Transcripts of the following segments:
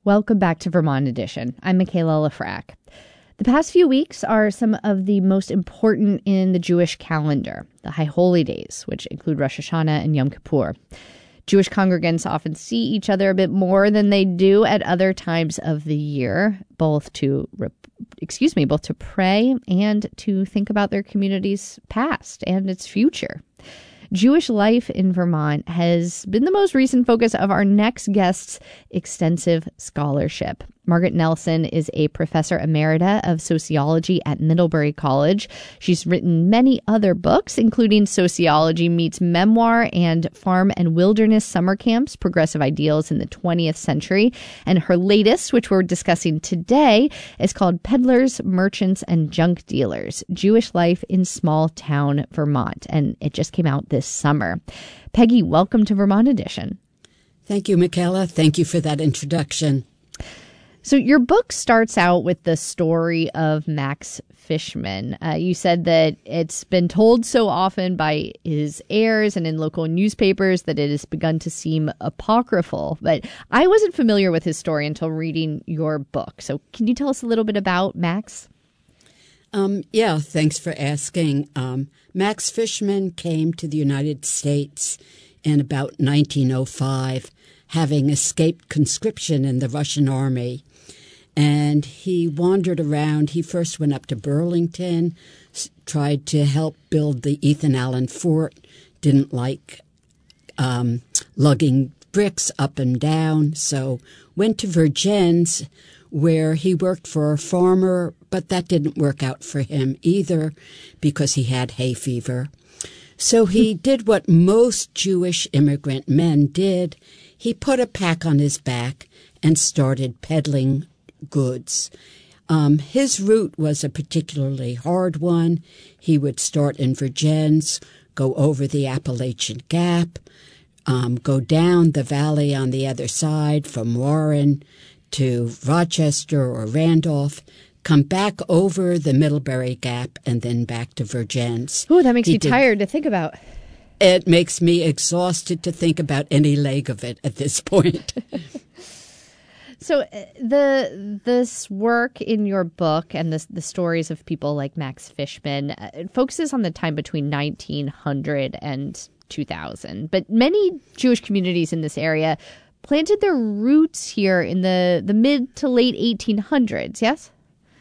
Welcome back to Vermont Edition. I'm Michaela Lafrac. The past few weeks are some of the most important in the Jewish calendar, the High Holy Days, which include Rosh Hashanah and Yom Kippur. Jewish congregants often see each other a bit more than they do at other times of the year, both to pray and to think about their community's past and its future. Jewish life in Vermont has been the most recent focus of our next guest's extensive scholarship. Margaret Nelson is a professor emerita of sociology at Middlebury College. She's written many other books, including Sociology Meets Memoir and Farm and Wilderness Summer Camps, Progressive Ideals in the 20th Century. And her latest, which we're discussing today, is called Peddlers, Merchants, and Junk Dealers, Jewish Life in Small Town Vermont. And it just came out this summer. Peggy, welcome to Vermont Edition. Thank you, Michaela. Thank you for that introduction. So your book starts out with the story of Max Fishman. You said that it's been told so often by his heirs and in local newspapers that it has begun to seem apocryphal. But I wasn't familiar with his story until reading your book. So can you tell us a little bit about Max? Yeah, thanks for asking. Max Fishman came to the United States in about 1905, having escaped conscription in the Russian army. And he wandered around. He first went up to Burlington, tried to help build the Ethan Allen Fort, didn't like lugging bricks up and down, so went to Vergennes, where he worked for a farmer, but that didn't work out for him either because he had hay fever. So he did what most Jewish immigrant men did. He put a pack on his back and started peddling goods. His route was a particularly hard one. He would start in Vergennes, go over the Appalachian Gap, go down the valley on the other side from Warren to Rochester or Randolph, come back over the Middlebury Gap, and then back to Vergennes. Ooh, that makes me tired to think about. It makes me exhausted to think about any leg of it at this point. So this work in your book and the stories of people like Max Fishman focuses on the time between 1900 and 2000. But many Jewish communities in this area planted their roots here in the mid to late 1800s, yes?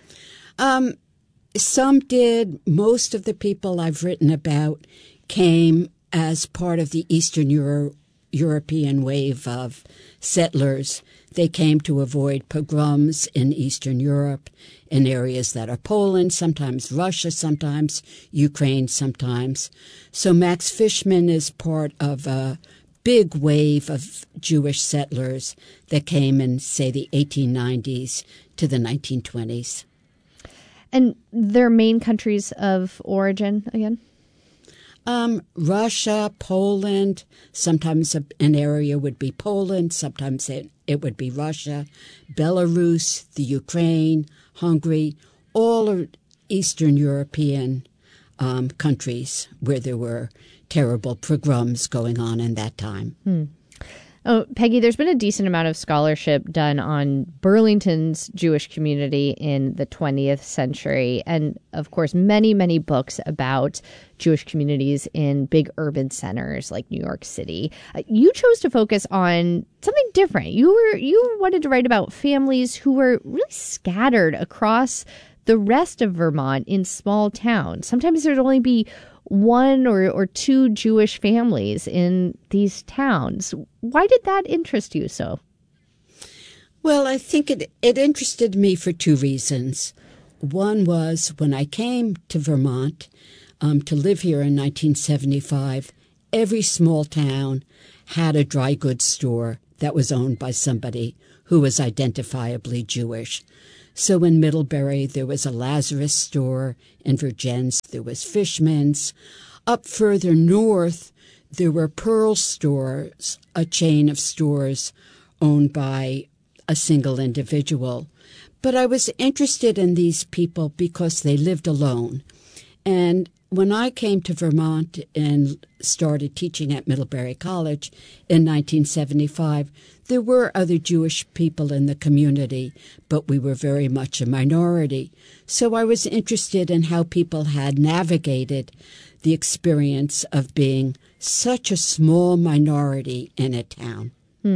Some did. Most of the people I've written about came as part of the Eastern European wave of settlers. They came to avoid pogroms in Eastern Europe, in areas that are Poland, sometimes Russia, sometimes Ukraine, sometimes. So Max Fishman is part of a big wave of Jewish settlers that came in, say, the 1890s to the 1920s. And their main countries of origin, again? Russia, Poland, sometimes an area would be Poland, sometimes it would be Russia, Belarus, the Ukraine, Hungary, all are Eastern European countries where there were terrible pogroms going on in that time. Oh, Peggy, there's been a decent amount of scholarship done on Burlington's Jewish community in the 20th century. And, of course, many, many books about Jewish communities in big urban centers like New York City. You chose to focus on something different. You wanted to write about families who were really scattered across the rest of Vermont in small towns. Sometimes there'd only be one or two Jewish families in these towns. Why did that interest you so? Well, I think it interested me for two reasons. One was when I came to Vermont to live here in 1975, every small town had a dry goods store that was owned by somebody who was identifiably Jewish. So in Middlebury, there was a Lazarus store. In Vergennes, there was Fishman's. Up further north, there were Pearl stores, a chain of stores owned by a single individual. But I was interested in these people because they lived alone. And when I came to Vermont and started teaching at Middlebury College in 1975, there were other Jewish people in the community, but we were very much a minority. So I was interested in how people had navigated the experience of being such a small minority in a town.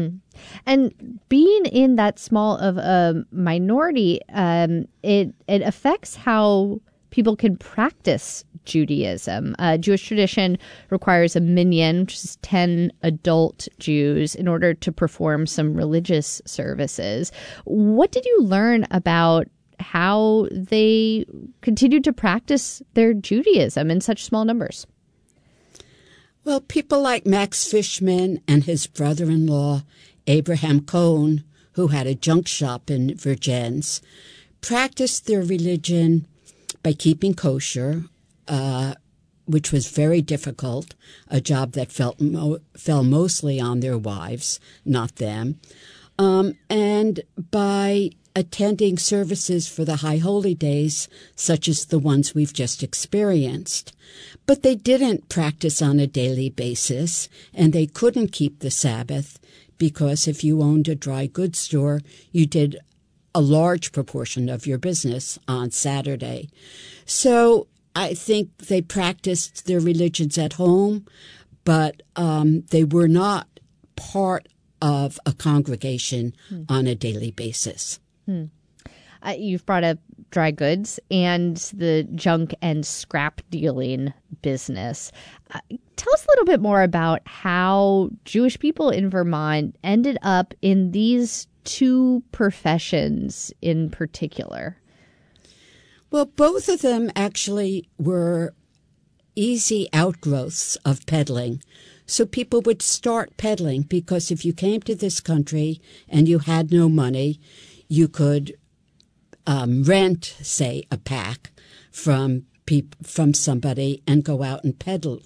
And being in that small of a minority, it affects how people can practice Judaism. Jewish tradition requires a minyan, which is 10 adult Jews, in order to perform some religious services. What did you learn about how they continued to practice their Judaism in such small numbers? Well, people like Max Fishman and his brother-in-law, Abraham Cohn, who had a junk shop in Vergennes, practiced their religion by keeping kosher, which was very difficult, a job that fell mostly on their wives, not them, and by attending services for the High Holy Days, such as the ones we've just experienced. But they didn't practice on a daily basis, and they couldn't keep the Sabbath, because if you owned a dry goods store, you did a large proportion of your business on Saturday. So I think they practiced their religions at home, but they were not part of a congregation on a daily basis. You've brought up dry goods and the junk and scrap dealing business. Tell us a little bit more about how Jewish people in Vermont ended up in these two professions in particular. Well, both of them actually were easy outgrowths of peddling. So people would start peddling because if you came to this country and you had no money, you could rent, say, a pack from somebody and go out and peddle.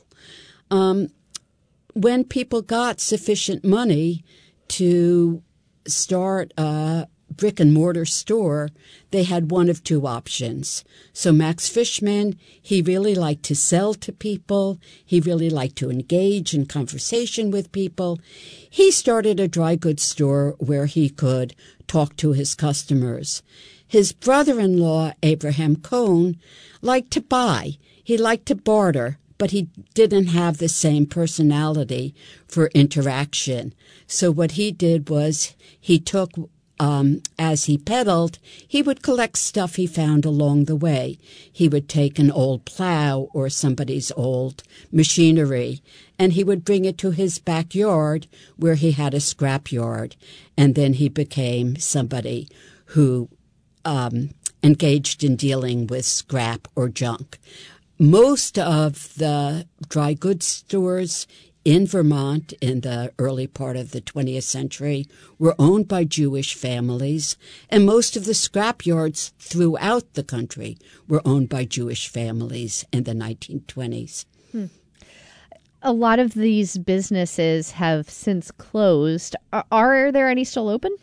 When people got sufficient money to start a brick-and-mortar store, they had one of two options. So Max Fishman, he really liked to sell to people. He really liked to engage in conversation with people. He started a dry goods store where he could talk to his customers. His brother-in-law, Abraham Cohn, liked to buy. He liked to barter, but he didn't have the same personality for interaction. So what he did was he took, as he peddled, he would collect stuff he found along the way. He would take an old plow or somebody's old machinery, and he would bring it to his backyard where he had a scrap yard. And then he became somebody who engaged in dealing with scrap or junk. Most of the dry goods stores in Vermont in the early part of the 20th century were owned by Jewish families, and most of the scrap yards throughout the country were owned by Jewish families in the 1920s. A lot of these businesses have since closed. Are there any still open?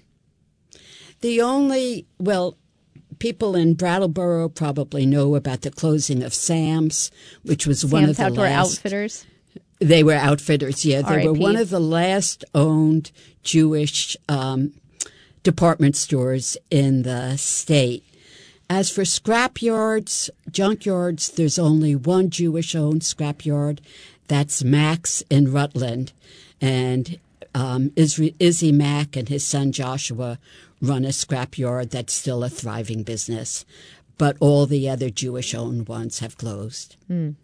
People in Brattleboro probably know about the closing of Sam's, which was one of the Outdoor last Outfitters. They were outfitters, yeah. They were RIP. one of the last owned Jewish department stores in the state. As for scrap yards, junk yards, there's only one Jewish-owned scrap yard. That's Max in Rutland. And Izzy Mack and his son Joshua run a scrap yard that's still a thriving business. But all the other Jewish-owned ones have closed.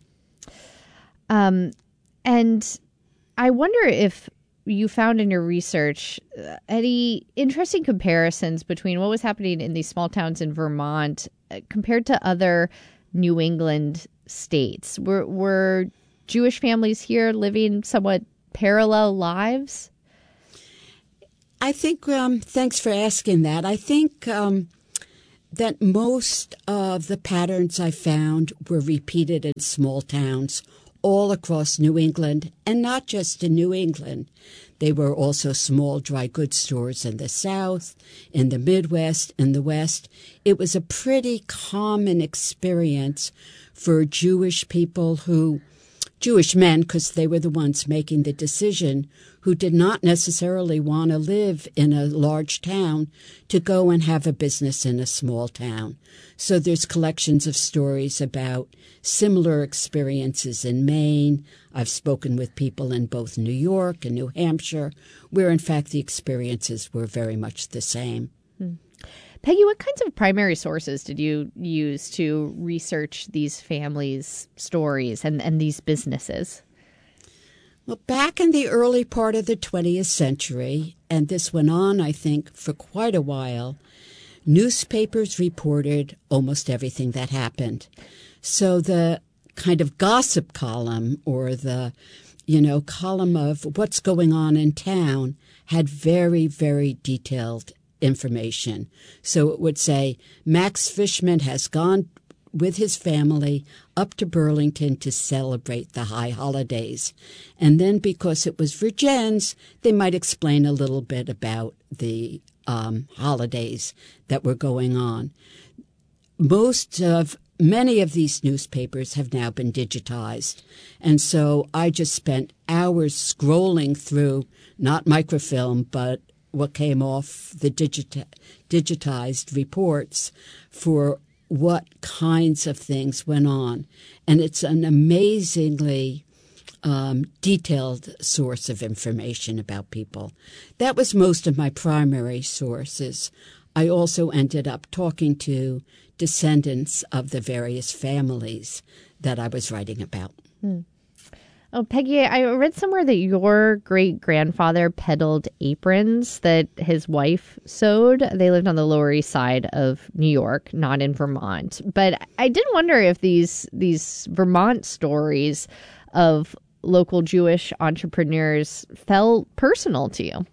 And I wonder if you found in your research any interesting comparisons between what was happening in these small towns in Vermont compared to other New England states. Were Jewish families here living somewhat parallel lives? I think, thanks for asking that. I think that most of the patterns I found were repeated in small towns all across New England, and not just in New England. They were also small dry goods stores in the South, in the Midwest, in the West. It was a pretty common experience for Jewish people Jewish men, because they were the ones making the decision, who did not necessarily want to live in a large town, to go and have a business in a small town. So there's collections of stories about similar experiences in Maine. I've spoken with people in both New York and New Hampshire, where in fact the experiences were very much the same. Peggy, what kinds of primary sources did you use to research these families' stories and these businesses? Well, back in the early part of the 20th century, and this went on, I think, for quite a while, newspapers reported almost everything that happened. So the kind of gossip column, or the, column of what's going on in town, had very, very detailed information. So it would say, Max Fishman has gone with his family up to Burlington to celebrate the high holidays. And then because it was Virgins, they might explain a little bit about the holidays that were going on. Many of these newspapers have now been digitized. And so I just spent hours scrolling through, not microfilm, but what came off the digitized reports for what kinds of things went on. And it's an amazingly detailed source of information about people. That was most of my primary sources. I also ended up talking to descendants of the various families that I was writing about. Oh, Peggy, I read somewhere that your great-grandfather peddled aprons that his wife sewed. They lived on the Lower East Side of New York, not in Vermont. But I did wonder if these Vermont stories of local Jewish entrepreneurs felt personal to you.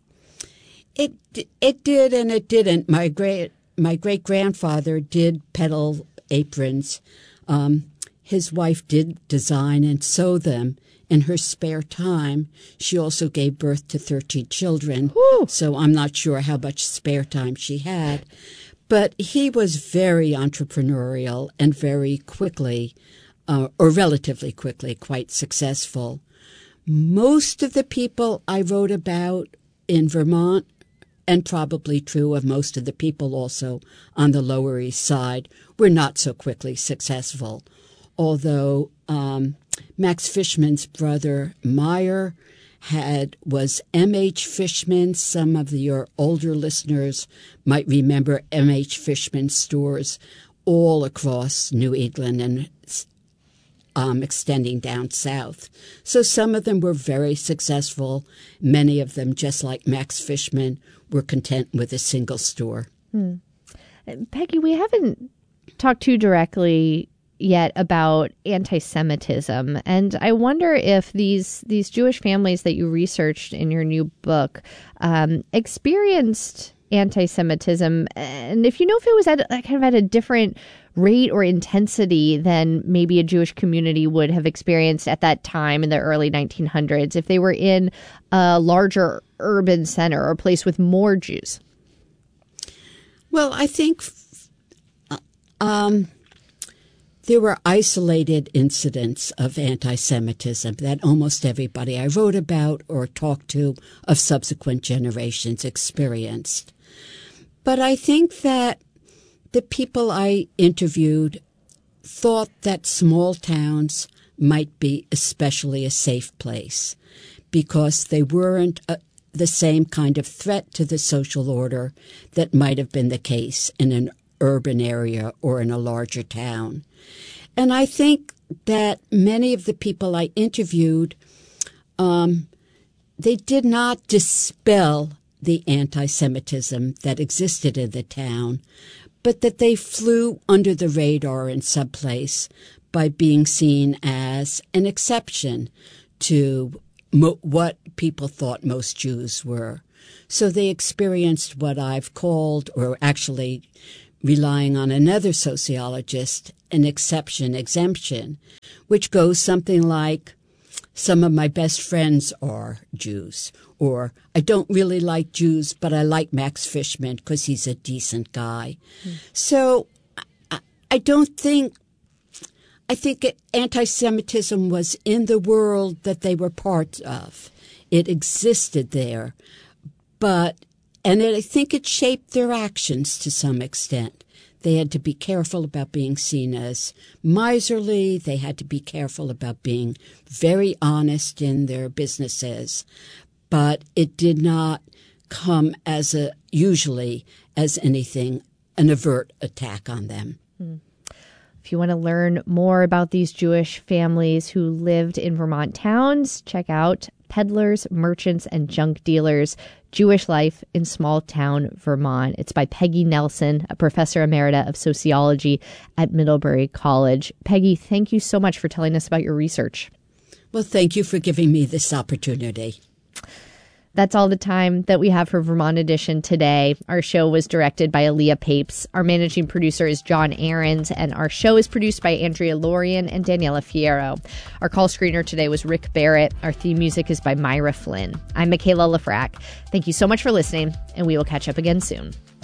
It did and it didn't. My great-grandfather did peddle aprons. His wife did design and sew them in her spare time. She also gave birth to 13 children, so I'm not sure how much spare time she had. But he was very entrepreneurial and very quickly, or relatively quickly, quite successful. Most of the people I wrote about in Vermont, and probably true of most of the people also on the Lower East Side, were not so quickly successful. Although Max Fishman's brother Meyer was M.H. Fishman. Some of your older listeners might remember M.H. Fishman stores all across New England and extending down south. So some of them were very successful. Many of them, just like Max Fishman, were content with a single store. Peggy, we haven't talked too directly yet about anti-Semitism. And I wonder if these Jewish families that you researched in your new book experienced anti-Semitism, and if you know if it was at a different rate or intensity than maybe a Jewish community would have experienced at that time in the early 1900s, if they were in a larger urban center or a place with more Jews. Well, I think there were isolated incidents of anti-Semitism that almost everybody I wrote about or talked to of subsequent generations experienced. But I think that the people I interviewed thought that small towns might be especially a safe place because they weren't the same kind of threat to the social order that might have been the case in an urban area or in a larger town. And I think that many of the people I interviewed, they did not dispel the anti-Semitism that existed in the town, but that they flew under the radar in some place by being seen as an exception to what people thought most Jews were. So they experienced what I've called, or actually relying on another sociologist, an exception-exemption, which goes something like, some of my best friends are Jews, or I don't really like Jews, but I like Max Fishman because he's a decent guy. So I think anti-Semitism was in the world that they were part of. It existed there, I think it shaped their actions to some extent. They had to be careful about being seen as miserly. They had to be careful about being very honest in their businesses. But it did not come usually as anything, an overt attack on them. If you want to learn more about these Jewish families who lived in Vermont towns, check out Peddlers, Merchants, and Junk Dealers, Jewish Life in Small Town Vermont. It's by Peggy Nelson, a professor emerita of sociology at Middlebury College. Peggy, thank you so much for telling us about your research. Well, thank you for giving me this opportunity. That's all the time that we have for Vermont Edition today. Our show was directed by Aaliyah Papes. Our managing producer is John Ahrens, and our show is produced by Andrea Lorian and Daniela Fierro. Our call screener today was Rick Barrett. Our theme music is by Myra Flynn. I'm Michaela Lafrac. Thank you so much for listening, and we will catch up again soon.